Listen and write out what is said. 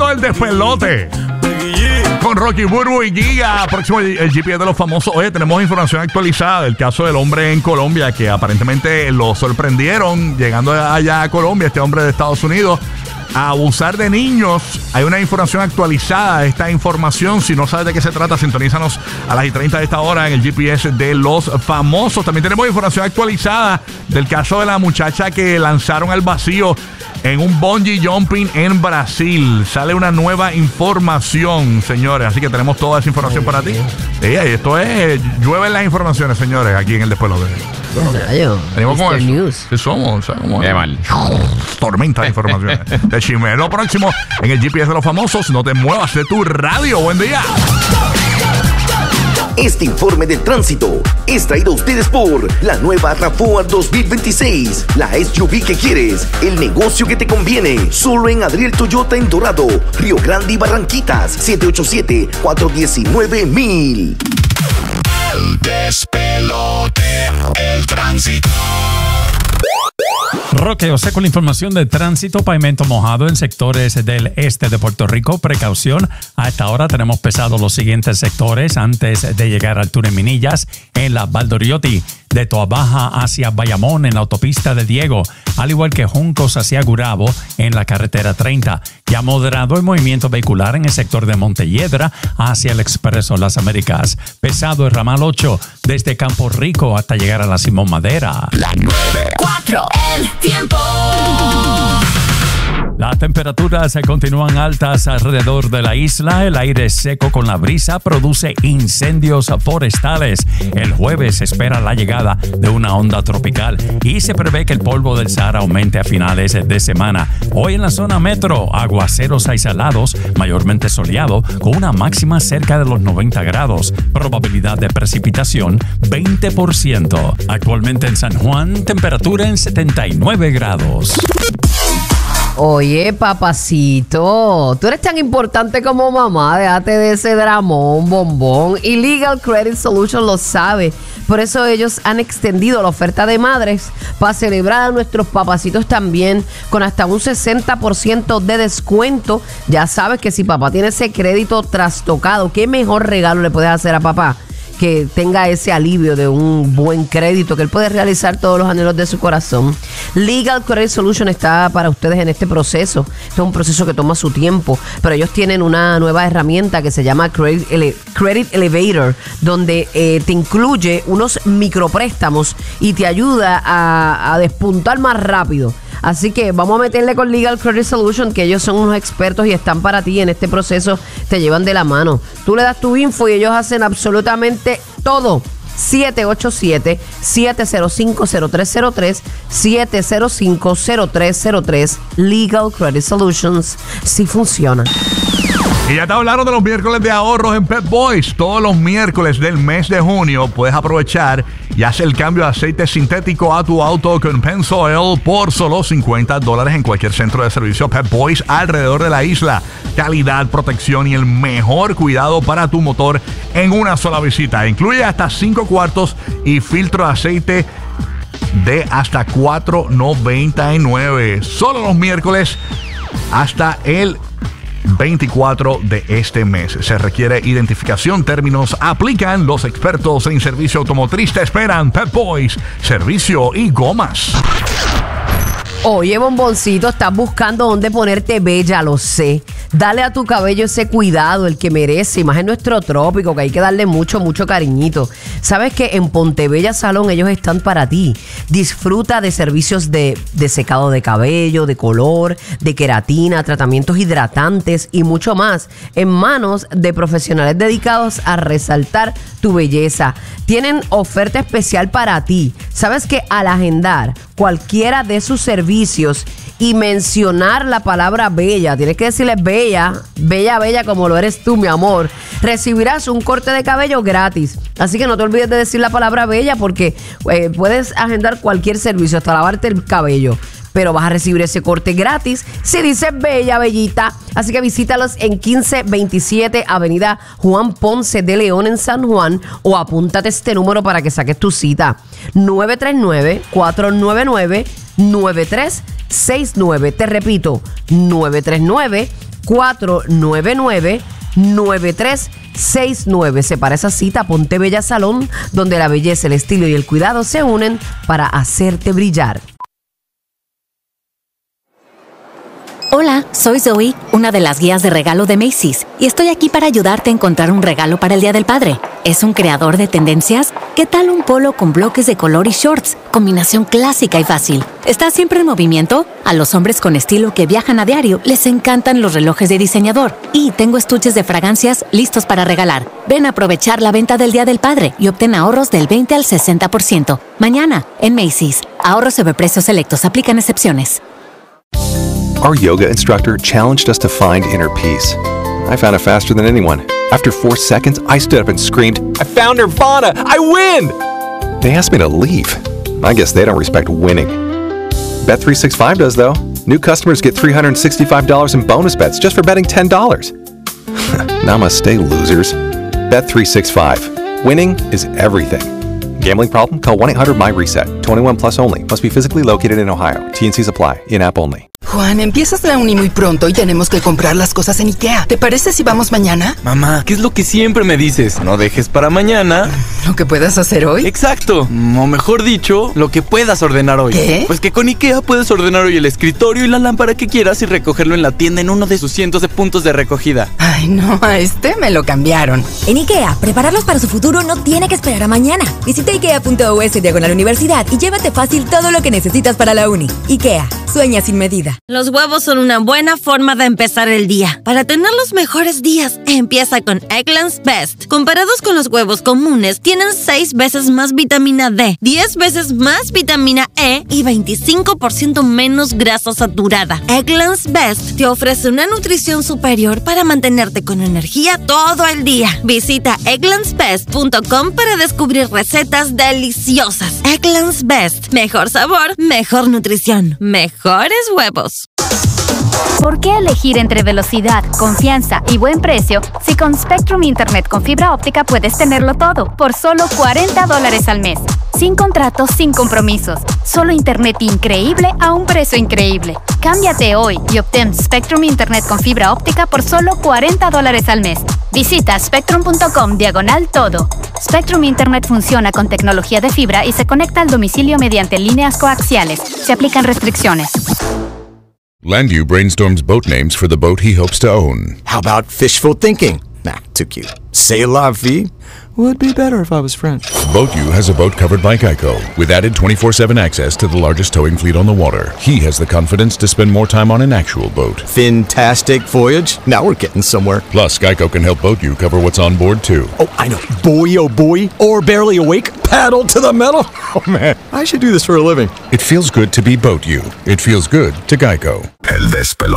escuchando El Despelote con Rocky, Burbu y Giga. Próximo el GPS de los famosos. Oye, tenemos información actualizada del caso del hombre en Colombia que aparentemente lo sorprendieron llegando allá a Colombia, este hombre de Estados Unidos, a abusar de niños. Hay una información actualizada de esta información. Si no sabes de qué se trata, sintonízanos a las 30 de esta hora en el GPS de los famosos. También tenemos información actualizada del caso de la muchacha que lanzaron al vacío en un bungee jumping en Brasil. Sale una nueva información, señores. Así que tenemos toda esa información para ti. Sí, esto es, llueven las informaciones, señores, aquí en el Despelote. Venimos con eso. News. Sí somos, tormenta de informaciones. De chisme. Lo próximo en el GPS de los famosos. No te muevas de tu radio. Buen día. Este informe del tránsito es traído a ustedes por la nueva RAV4 2026. La SUV que quieres, el negocio que te conviene. Solo en Adriel Toyota en Dorado, Río Grande y Barranquitas. 787-419-1000. El Despelote, el tránsito. Roque José con la información de tránsito. Pavimento mojado en sectores del este de Puerto Rico. Precaución. A esta hora tenemos pesados los siguientes sectores antes de llegar al túnel Minillas en la Valdoriotti, de Toabaja hacia Bayamón en la autopista de Diego, al igual que Juncos hacia Gurabo en la carretera 30. Ya moderado el movimiento vehicular en el sector de Montelledra hacia el Expreso Las Américas. Pesado el ramal 8 desde Campo Rico hasta llegar a la Simón Madera. La 94, el tiempo. Las temperaturas se continúan altas alrededor de la isla. El aire seco con la brisa produce incendios forestales. El jueves se espera la llegada de una onda tropical y se prevé que el polvo del Sahara aumente a finales de semana. Hoy en la zona metro, aguaceros aislados, mayormente soleado, con una máxima cerca de los 90 grados. Probabilidad de precipitación 20%. Actualmente en San Juan, temperatura en 79 grados. Oye, papacito, tú eres tan importante como mamá, déjate de ese dramón, bombón. Y Legal Credit Solutions lo sabe. Por eso ellos han extendido la oferta de madres para celebrar a nuestros papacitos también, con hasta un 60% de descuento. Ya sabes que si papá tiene ese crédito trastocado, ¿qué mejor regalo le puedes hacer a papá? Que tenga ese alivio de un buen crédito, que él puede realizar todos los anhelos de su corazón. Legal Credit Solution está para ustedes en este proceso. Este es un proceso que toma su tiempo, pero ellos tienen una nueva herramienta que se llama Credit Elevator, donde te incluye unos micropréstamos y te ayuda a despuntar más rápido. Así que vamos a meterle con Legal Credit Solution, que ellos son unos expertos y están para ti en este proceso, te llevan de la mano. Tú le das tu info y ellos hacen absolutamente todo. 787-705-0303, 705-0303, Legal Credit Solutions, sí funciona. Y ya te hablaron de los miércoles de ahorros en Pep Boys. Todos los miércoles del mes de junio puedes aprovechar y hacer el cambio de aceite sintético a tu auto con Pennzoil por solo $50 en cualquier centro de servicio Pep Boys alrededor de la isla. Calidad, protección y el mejor cuidado para tu motor en una sola visita. Incluye hasta 5 cuartos y filtro de aceite de hasta $4.99. Solo los miércoles hasta el 24 de este mes. Se requiere identificación. Términos aplican. Los expertos en servicio automotriz te esperan. Pep Boys, servicio y gomas. Oye, bomboncito, estás buscando dónde ponerte bella, lo sé. Dale a tu cabello ese cuidado, el que merece, más en nuestro trópico, que hay que darle mucho, mucho cariñito. Sabes que en Pontebella Salón ellos están para ti. Disfruta de servicios de secado de cabello, de color, de queratina, tratamientos hidratantes y mucho más, en manos de profesionales dedicados a resaltar tu belleza. Tienen oferta especial para ti. Sabes que al agendar cualquiera de sus servicios y mencionar la palabra bella, tienes que decirle bella, bella, bella como lo eres tú, mi amor, recibirás un corte de cabello gratis. Así que no te olvides de decir la palabra bella, porque puedes agendar cualquier servicio, hasta lavarte el cabello, pero vas a recibir ese corte gratis si dices bella, bellita. Así que visítalos en 1527 Avenida Juan Ponce de León en San Juan, o apúntate este número para que saques tu cita: 939-499-9369. Te repito, 939 499-9369. Separa esa cita, Ponte Bella Salón, donde la belleza, el estilo y el cuidado se unen para hacerte brillar. Hola, soy Zoe, una de las guías de regalo de Macy's, y estoy aquí para ayudarte a encontrar un regalo para el Día del Padre. ¿Es un creador de tendencias? ¿Qué tal un polo con bloques de color y shorts? Combinación clásica y fácil. ¿Está siempre en movimiento? A los hombres con estilo que viajan a diario les encantan los relojes de diseñador. Y tengo estuches de fragancias listos para regalar. Ven a aprovechar la venta del Día del Padre y obtén ahorros del 20 al 60%. Mañana, en Macy's. Ahorros sobre precios selectos. Aplican excepciones. Our yoga instructor challenged us to find inner peace. I found it faster than anyone. After 4 seconds, I stood up and screamed, "I found Nirvana! I win!" They asked me to leave. I guess they don't respect winning. Bet365 does, though. New customers get $365 in bonus bets just for betting $10. Namaste, losers. Bet365. Winning is everything. Gambling problem? Call 1-800-MY-RESET. 21 plus only. Must be physically located in Ohio. T&Cs apply. In-app only. Juan, empiezas la uni muy pronto y tenemos que comprar las cosas en IKEA. ¿Te parece si vamos mañana? Mamá, ¿qué es lo que siempre me dices? No dejes para mañana ¿Lo que puedas hacer hoy? Exacto, o mejor dicho, lo que puedas ordenar hoy. ¿Qué? Pues que con IKEA puedes ordenar hoy el escritorio y la lámpara que quieras y recogerlo en la tienda en uno de sus cientos de puntos de recogida. Ay, no, a este me lo cambiaron. En IKEA, prepararlos para su futuro no tiene que esperar a mañana. Visita ikea.us/universidad y llévate fácil todo lo que necesitas para la uni. IKEA, sueña sin medida. Los huevos son una buena forma de empezar el día. Para tener los mejores días, empieza con Eggland's Best. Comparados con los huevos comunes, tienen 6 veces más vitamina D, 10 veces más vitamina E y 25% menos grasa saturada. Eggland's Best te ofrece una nutrición superior para mantenerte con energía todo el día. Visita egglandsbest.com para descubrir recetas deliciosas. Eggland's Best. Mejor sabor, mejor nutrición, mejores huevos. ¿Por qué elegir entre velocidad, confianza y buen precio si con Spectrum Internet con fibra óptica puedes tenerlo todo por solo $40 al mes? Sin contratos, sin compromisos. Solo internet increíble a un precio increíble. Cámbiate hoy y obtén Spectrum Internet con fibra óptica por solo $40 al mes. Visita spectrum.com/todo. Spectrum Internet funciona con tecnología de fibra y se conecta al domicilio mediante líneas coaxiales. Se aplican restricciones. Landu brainstorms boat names for the boat he hopes to own. How about fishful thinking? Nah, too cute. C'est la vie would be better if I was French. BoatU has a boat covered by Geico, with added 24/7 access to the largest towing fleet on the water. He has the confidence to spend more time on an actual boat. Fantastic voyage. Now we're getting somewhere. Plus, Geico can help BoatU cover what's on board, too. Oh, I know. Buoy, oh buoy, or barely awake, paddle to the metal. Oh, man, I should do this for a living. It feels good to be BoatU. It feels good to Geico. El despelote.